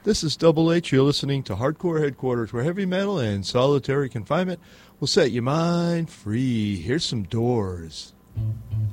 This is Double H. You're listening to Hardcore Headquarters, where heavy metal and solitary confinement will set your mind free. Here's some Doors.